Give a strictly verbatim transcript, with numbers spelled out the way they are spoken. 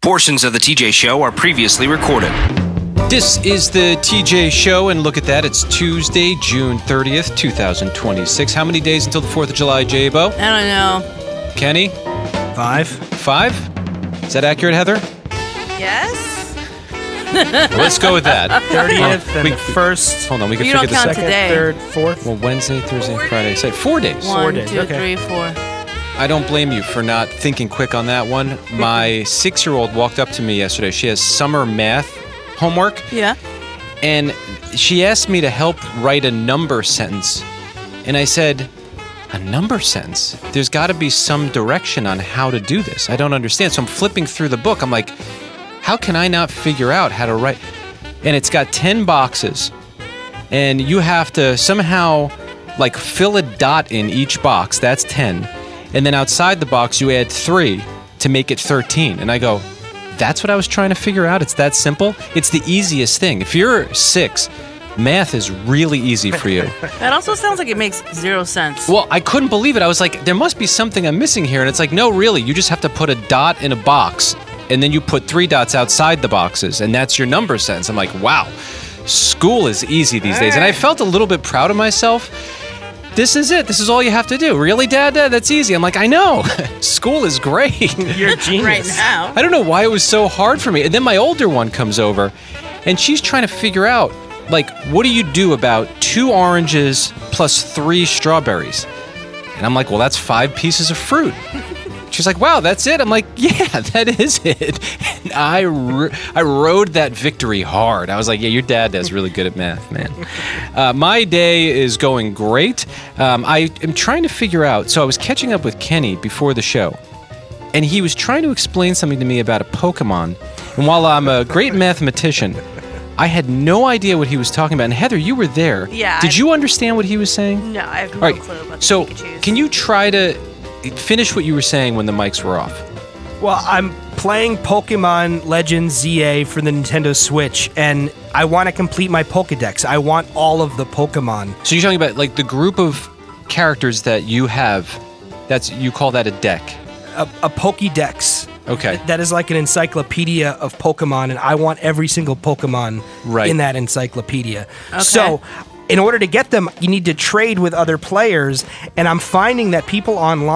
Portions of the T J Show are previously recorded. This is the T J Show, and look at that. It's Tuesday, June thirtieth, two thousand twenty-six. How many days until the fourth of July, J-Bo? I don't know. Kenny? Five. Five? Is that accurate, Heather? Yes? Let's go with that. thirtieth and we, the first. Hold on, we can You figure don't this count out. Second, today. third, fourth. Well, Wednesday, Thursday, Friday. Say four days. One, days, two, okay. three, four. I don't blame you for not thinking quick on that one. My six-year-old walked up to me yesterday. She has summer math homework. Yeah. And she asked me to help write a number sentence. And I said, a number sentence? There's got to be some direction on how to do this. I don't understand. So I'm flipping through the book. I'm like, how can I not figure out how to write? And it's got ten boxes. And you have to somehow, like, fill a dot in each box. That's ten. And then outside the box, you add three to make it thirteen. And I go, that's what I was trying to figure out? It's that simple? It's the easiest thing. If you're six, math is really easy for you. That also sounds like it makes zero sense. Well, I couldn't believe it. I was like, there must be something I'm missing here. And it's like, no, really. You just have to put a dot in a box, and then you put three dots outside the boxes, and that's your number sense. I'm like, wow, school is easy these days. And I felt a little bit proud of myself. This is it. This is all you have to do. Really, Dad? Dad, that's easy. I'm like, I know. School is great. You're a genius. Right now. I don't know why it was so hard for me. And then my older one comes over, and she's trying to figure out, like, what do you do about two oranges plus three strawberries? And I'm like, well, that's five pieces of fruit. She's like, wow, that's it? I'm like, yeah, that is it. And I, ro- I rode that victory hard. I was like, yeah, your dad is really good at math, man. Uh, my day is going great. Um, I am trying to figure out, so I was catching up with Kenny before the show, and he was trying to explain something to me about a Pokemon. And while I'm a great mathematician, I had no idea what he was talking about. And Heather, you were there. Yeah, Did I- you understand what he was saying? No, I have no All right, clue about the so Pikachus. can you try to finish what you were saying when the mics were off? Well, I'm playing Pokemon Legends Z A for the Nintendo Switch, and I want to complete my Pokedex. I want all of the Pokemon. So you're talking about like the group of characters that you have. That's you call that a deck. A, a Pokédex. Okay. That is like an encyclopedia of Pokemon, and I want every single Pokemon Right. in that encyclopedia. Okay. So, in order to get them, you need to trade with other players, and I'm finding that people online